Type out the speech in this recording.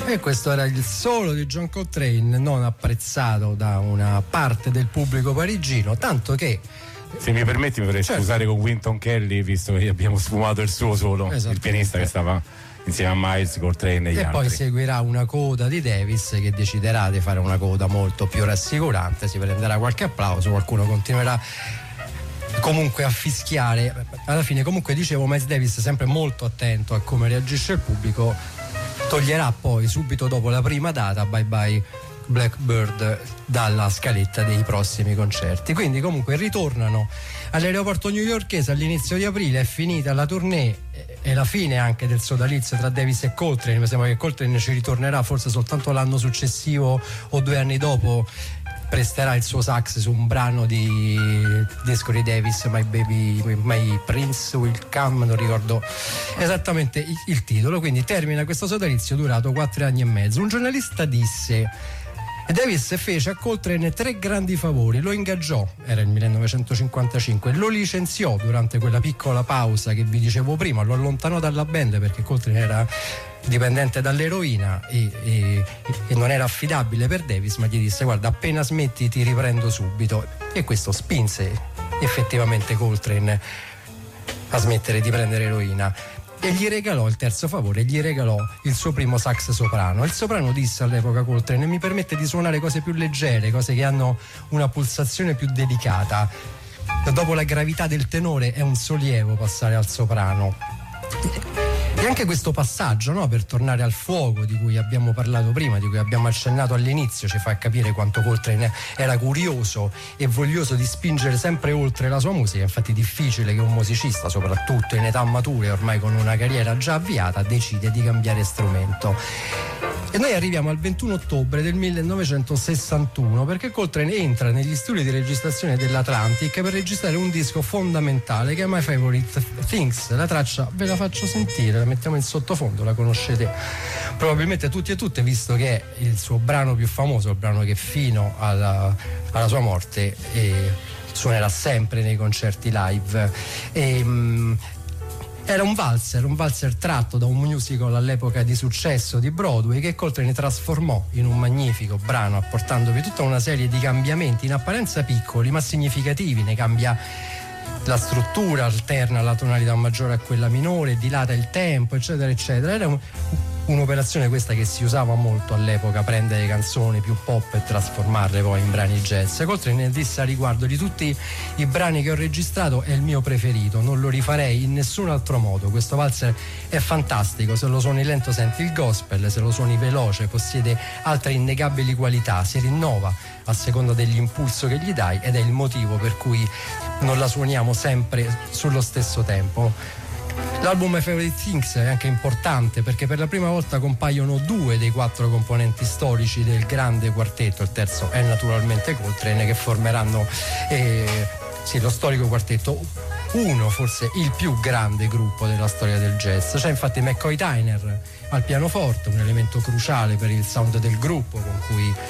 E questo era il solo di John Coltrane, non apprezzato da una parte del pubblico parigino, tanto che, se mi permetti, mi vorrei scusare con Wynton Kelly, visto che abbiamo sfumato il suo solo, il pianista che stava insieme a Miles, Coltrane e gli altri. Poi seguirà una coda di Davis che deciderà di fare una coda molto più rassicurante, si prenderà qualche applauso, qualcuno continuerà comunque a fischiare. Alla fine, comunque, dicevo, Miles Davis sempre molto attento a come reagisce il pubblico, toglierà poi subito dopo la prima data Bye Bye Blackbird dalla scaletta dei prossimi concerti. Quindi comunque ritornano all'aeroporto newyorkese all'inizio di aprile, è finita la tournée, è la fine anche del sodalizio tra Davis e Coltrane. Mi sembra che Coltrane ci ritornerà forse soltanto l'anno successivo o 2 anni dopo, presterà il suo sax su un brano di disco di Davis, My Prince Will Come, non ricordo esattamente il titolo. Quindi termina questo sodalizio durato 4 anni e mezzo. Un giornalista disse: Davis fece a Coltrane 3 grandi favori, lo ingaggiò, era il 1955, lo licenziò durante quella piccola pausa che vi dicevo prima, lo allontanò dalla band perché Coltrane era dipendente dall'eroina e non era affidabile per Davis, ma gli disse: guarda, appena smetti ti riprendo subito. E questo spinse effettivamente Coltrane a smettere di prendere eroina. E gli regalò il terzo favore, gli regalò il suo primo sax soprano. Il soprano disse all'epoca Coltrane: mi permette di suonare cose più leggere, cose che hanno una pulsazione più delicata. Dopo la gravità del tenore è un sollievo passare al soprano. E anche questo passaggio, no, per tornare al fuoco di cui abbiamo parlato prima, di cui abbiamo accennato all'inizio, ci fa capire quanto Coltrane era curioso e voglioso di spingere sempre oltre la sua musica. Infatti è difficile che un musicista, soprattutto in età mature, ormai con una carriera già avviata, decide di cambiare strumento. E noi arriviamo al 21 ottobre del 1961 perché Coltrane entra negli studi di registrazione dell'Atlantic per registrare un disco fondamentale che è My Favorite Things. La traccia ve la faccio sentire, la mettiamo in sottofondo, la conoscete probabilmente tutti e tutte, visto che è il suo brano più famoso, il brano che fino alla sua morte suonerà sempre nei concerti live. Era un valzer tratto da un musical all'epoca di successo di Broadway che Coltrane trasformò in un magnifico brano, apportandovi tutta una serie di cambiamenti in apparenza piccoli ma significativi. Ne cambia la struttura, alterna la tonalità maggiore a quella minore, dilata il tempo, eccetera eccetera. Era un'operazione questa che si usava molto all'epoca, prendere canzoni più pop e trasformarle poi in brani jazz. Coltrane disse a riguardo: di tutti i brani che ho registrato è il mio preferito, non lo rifarei in nessun altro modo. Questo valzer è fantastico, se lo suoni lento senti il gospel, se lo suoni veloce possiede altre innegabili qualità, si rinnova a seconda dell'impulso che gli dai ed è il motivo per cui non la suoniamo sempre sullo stesso tempo. L'album My Favorite Things è anche importante perché per la prima volta compaiono 2 dei 4 componenti storici del grande quartetto, il terzo è naturalmente Coltrane, che formeranno lo storico quartetto, uno forse il più grande gruppo della storia del jazz. C'è infatti McCoy Tyner al pianoforte, un elemento cruciale per il sound del gruppo con cui